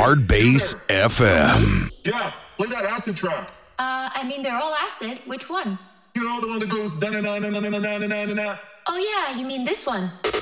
Hard Bass FM. Yeah, play that acid track. I mean, they're all acid. Which one? You know, the one that goes na na na na na na na na na. Oh yeah, you mean this one.